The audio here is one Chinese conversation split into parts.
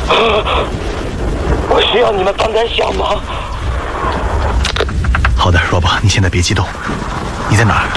我需要你们帮点小忙。 好的，罗伯，你现在别激动。你在哪儿？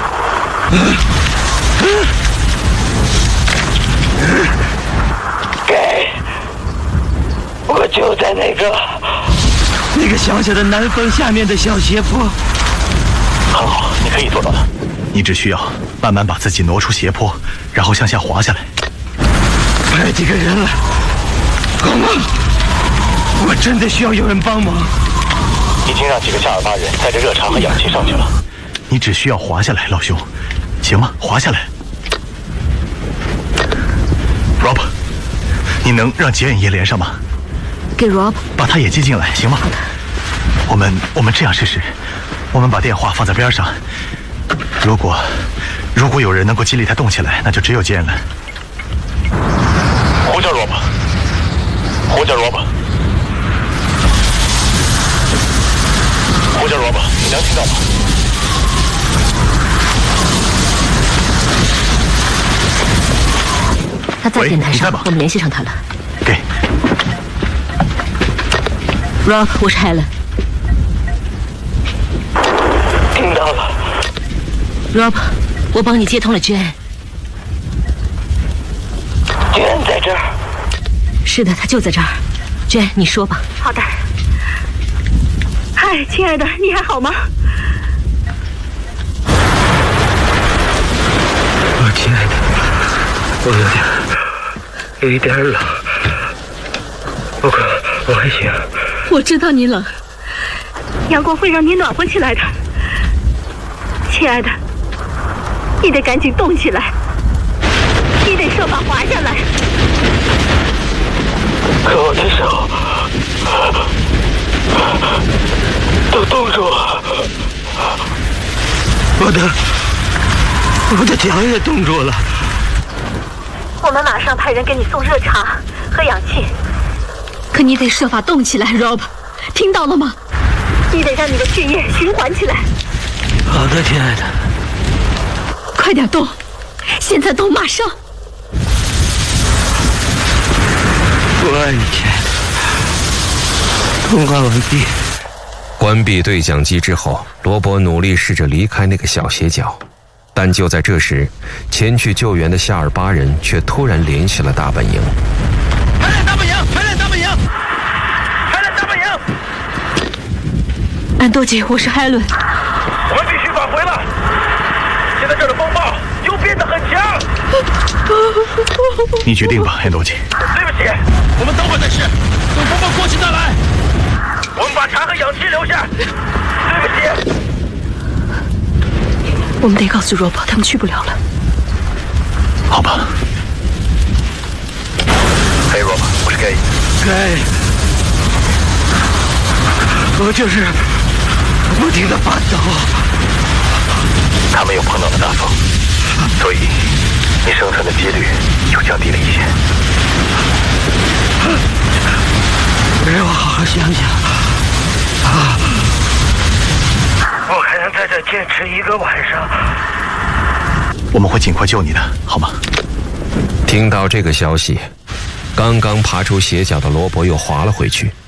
给，我就在那个小小的南方下面的小斜坡。 很好，你可以做到的。你只需要慢慢把自己挪出斜坡，然后向下滑下来。 快几个人了，好吗？我真的需要有人帮忙。 已经让几个夏尔巴人带着热茶和氧气上去了，你只需要滑下来，老兄，行吗？滑下来。Rob， 你能让杰恩爷连上吗？ 给 Rob， 把他也接进来，行吗？好的。我们这样试试，我们把电话放在边上。如果有人能够激励他动起来，那就只有杰恩了。呼叫 Rob， 呼叫 Rob。呼叫 Rob， 你能听到吗？ 他在电台上，我们联系上他了。 给 Rob， 我是 Helen。 听到了。 Rob， 我帮你接通了 Jane。 Jane 在这儿。 是的，他就在这儿。Jane， 你说吧。 好的。嗨，亲爱的，你还好吗？ 我亲爱的，我有一点冷，不过我还行。 我知道你冷，阳光会让你暖和起来的。亲爱的，你得赶紧动起来，你得设法滑下来。 可我的手都冻住了，我的脚也冻住了。 我们马上派人给你送热茶和氧气。 可你得设法动起来 ，Rob， 听到了吗？ 你得让你的血液循环起来。 好的，亲爱的。 快点动，现在动，马上！ 我爱你，亲爱的。通话完毕。 关闭对讲机之后，罗伯努力试着离开那个小斜角，但就在这时，前去救援的夏尔巴人却突然联系了大本营。 海兰大本营，海兰大本营，海兰大本营。 安多姐，我是海伦。 我们必须返回了。现在这儿的风暴又变得很强。 你决定吧，安多姐。 对不起，我们等会再试，等风暴过去再来。我们把茶和氧气留下。对不起。 我们得告诉 Rob， 他们去不了了。 好吧。嘿 ，Rob， 我是 Gay。 我就是不停地发抖。 他们又碰到了大风，所以你生存的几率又降低了一些。 让我好好想想。我还能在这坚持1个晚上。 我们会尽快救你的，好吗？ 听到这个消息，刚刚爬出斜角的罗伯又滑了回去。